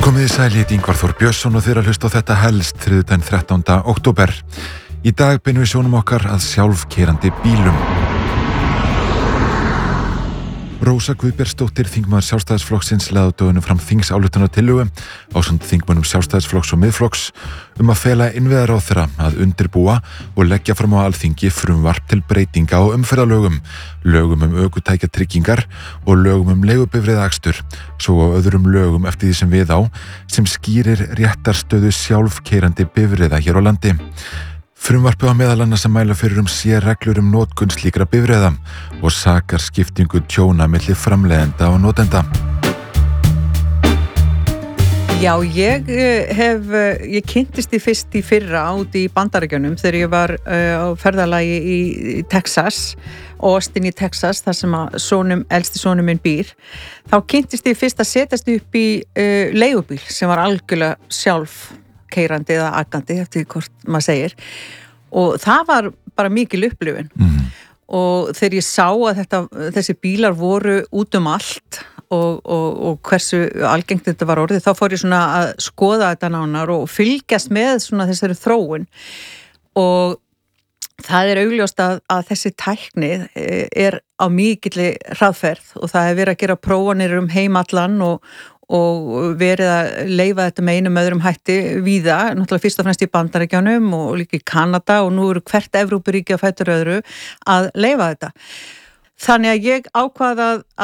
Komiði sæl, ég heiti Ingvar Þór Björnsson og þið að hlusta á þetta helst þriðjudaginn 13. október. Í dag beinum við sjónum okkar að sjálfkeyrandi bílum. Rósa Guðbjörnsdóttir, þingmaður Sjálfstæðisflokksins, lagði á dögunum fram þingsályktunartillögu ásamt þingmönnum Sjálfstæðisflokks og Miðflokks að fela innviðaráðherra að undirbúa og leggja fram á Alþingi frumvarp til breytinga á umferðarlögum, lögum ökutækjatryggingar og lögum leigubifreiðaakstur, svo á öðrum lögum eftir því sem við á, sem skýrir réttarstöðu sjálfkeyrandi bifreiða hér á landi. Frumvarpið á meðal annars að mæla fyrir sérreglur notkun slíkra bifreiða og sakar skiptingu tjóna milli framleiðenda og notenda. Já, ég kynntist því fyrst í fyrra úti í Bandaríkjunum þegar ég var á ferðalagi í Texas, Austin í Texas, þar sem að elsti sonur minn býr. Þá kynntist ég fyrst að setjast upp í leigubíl sem var algjörlega sjálfkeyrandi eða akandi, eftir hvort maður segir. Og það var bara mikil upplifun. Og þegar ég sá að þessi bílar voru út allt og hversu algengt þetta var orðið, þá fór ég svona að skoða þetta nánar og fylgjast með svona þessari þróun. Og það augljóst að þessi tækni er á mikilli hraðferð og það verið að gera prófanir heim allan og verið að leyfa þetta með einum öðrum hætti víða, náttúrulega fyrst og fremst í Bandaríkjunum og líka í Kanada og nú eru hvert Evrópuríki á fætur öðru að leyfa þetta. Þannig að ég ákvað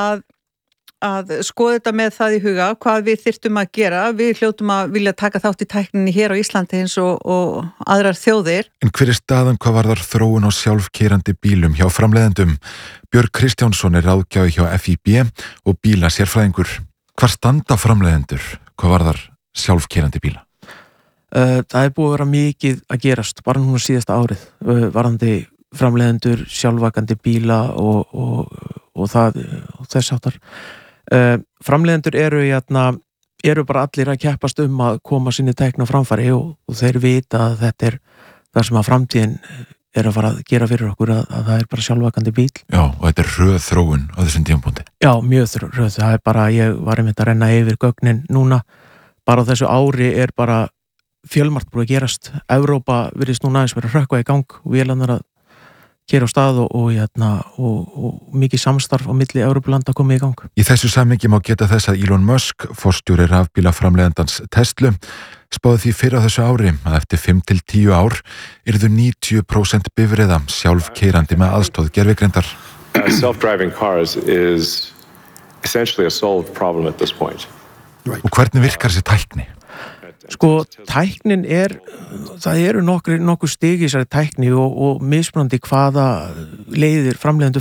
að skoða þetta með það í huga, hvað við þyrftum að gera. Við hljótum að vilja taka þátt í tækninni hér á Íslandi eins og aðrar þjóðir. En hver staðan hvað varðar þróun á sjálfkeyrandi bílum hjá framleiðendum? Björg Kristjánsson ráðgjafi hjá FIB og bílasérfræðingur. Hvar standa framleiðendur hvað varðar sjálfkeyrandi bíla? Það búið að vera mikið að gerast, bara núna síðasta árið, varðandi framleiðendur, sjálfvakandi bíla og þess áttar. Framleiðendur eru bara allir að keppast að koma sinni tækni á framfæri og þeir vita að þetta er það sem að framtíðin að fara að gera fyrir okkur, að það er bara sjálfvakandi bíl. Já, og þetta er röð þróun á þessum tímapunkti. Já, mjög röð. Það er bara, ég var einmitt að renna yfir gögnin núna, bara á þessu ári er bara fjölmargt búið að gerast. Evrópa virðist núna aðeins vera að hrökkva í gang og vélarnar að keyra á stað og mikið samstarf á milli Evrópulanda komið í gang. Í þessu samhengi má geta þess að Elon Musk, forstjóri rafbílaframleiðandans Tesla, spáði því fyrr á þessu ári að eftir 5 til 10 ár yrðu 90% bifreiða sjálfkeyrandi með aðstoð gervigreindar. Self-driving cars is essentially a solved problem at this point. Og hvernig virkar þessi tækni? Sko, tæknin það eru nokkur stig í þessari tækni og mismunandi hvaða leiðir framleiðendur